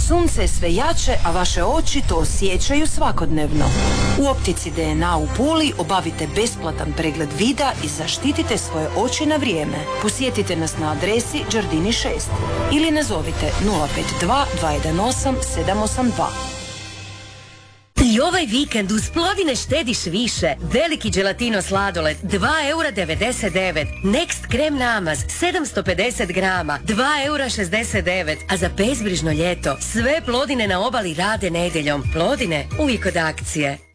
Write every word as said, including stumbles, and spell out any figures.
Sunce je sve jače, a vaše oči to osjećaju svakodnevno. U optici D N A u Puli obavite besplatan pregled vida i zaštitite svoje oči na vrijeme. Posjetite nas na adresi Đardini šest ili nazovite nula pet dva dva jedan osam sedam osam dva. I ovaj vikend uz Plodine štediš više. Veliki Gelatino sladoled dva eura devedeset devet. Next krem namaz sedamsto pedeset grama dva eura šezdeset devet. A za bezbrižno ljeto sve Plodine na obali rade nedjeljom. Plodine uvijek od akcije.